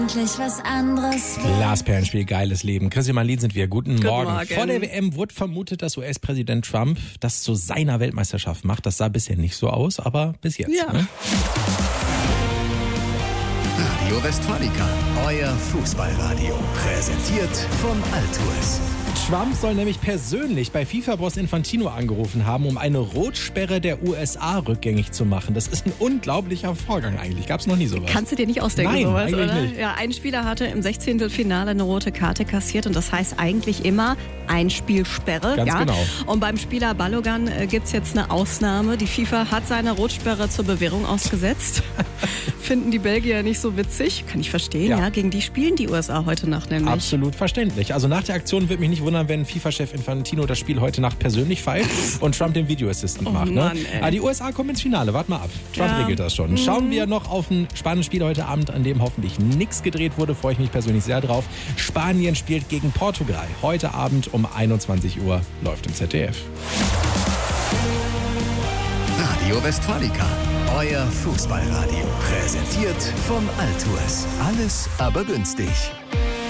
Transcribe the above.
Endlich was anderes. Lars Perlenspiel, geiles Leben. Christian Marlin sind wir. Guten Morgen. Morgen. Vor der WM wurde vermutet, dass US-Präsident Trump das zu seiner Weltmeisterschaft macht. Das sah bisher nicht so aus, aber bis jetzt. Ja. Ne? Radio Westfalica, euer Fußballradio. Präsentiert von Altues. Trump soll nämlich persönlich bei FIFA-Boss Infantino angerufen haben, um eine Rotsperre der USA rückgängig zu machen. Das ist ein unglaublicher Vorgang eigentlich. Gab es noch nie sowas. Kannst du dir nicht ausdenken, Nein, sowas, eigentlich oder? nicht. Ja, ein Spieler hatte im 16. Finale eine rote Karte kassiert und das heißt eigentlich immer Einspielsperre. Ganz genau. Und beim Spieler Balogun gibt es jetzt eine Ausnahme. Die FIFA hat seine Rotsperre zur Bewährung ausgesetzt. Finden die Belgier nicht so witzig. Kann ich verstehen, Ja. ja. Gegen die spielen die USA heute Nacht nämlich. Absolut verständlich. Also nach der Aktion würde mich nicht wundern, wenn FIFA-Chef Infantino das Spiel heute Nacht persönlich pfeift und Trump den Video-Assistant macht. Mann, Ne? ey. Aber die USA kommen ins Finale. Wart mal ab. Trump regelt das schon. Schauen wir noch auf ein spannendes Spiel heute Abend, an dem hoffentlich nichts gedreht wurde. Freue ich mich persönlich sehr drauf. Spanien spielt gegen Portugal. Heute Abend um 21 Uhr läuft im ZDF. Radio Westfalica, euer Fußballradio. Präsentiert von Altues. Alles aber günstig.